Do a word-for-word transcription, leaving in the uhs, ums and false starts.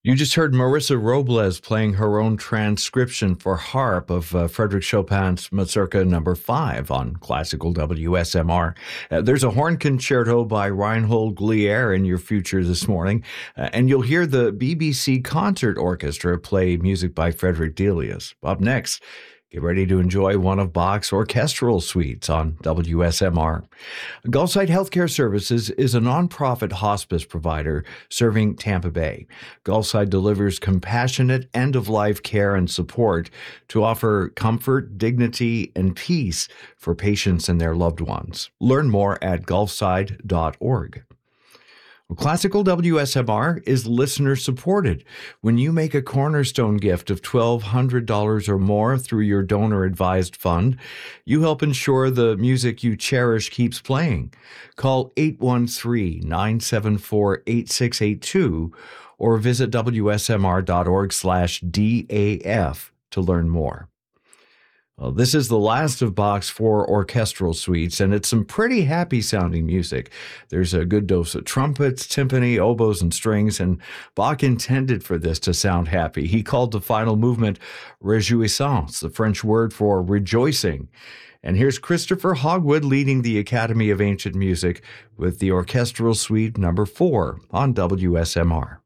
You just heard Marissa Robles playing her own transcription for harp of uh, Frédéric Chopin's Mazurka Number Five on classical W S M R. Uh, there's a horn concerto by Reinhold Glier in your future this morning, uh, and you'll hear the B B C Concert Orchestra play music by Frederick Delius. Up next, get ready to enjoy one of Bach's orchestral suites on W S M R. Gulfside Healthcare Services is a nonprofit hospice provider serving Tampa Bay. Gulfside delivers compassionate end-of-life care and support to offer comfort, dignity, and peace for patients and their loved ones. Learn more at gulfside dot org. Classical W S M R is listener-supported. When you make a cornerstone gift of twelve hundred dollars or more through your donor-advised fund, you help ensure the music you cherish keeps playing. Call eight one three, nine seven four, eight six eight two or visit W S M R dot org slash D A F to learn more. Well, this is the last of Bach's four orchestral suites, and it's some pretty happy-sounding music. There's a good dose of trumpets, timpani, oboes, and strings, and Bach intended for this to sound happy. He called the final movement réjouissance, the French word for rejoicing. And here's Christopher Hogwood leading the Academy of Ancient Music with the orchestral suite number four on W S M R.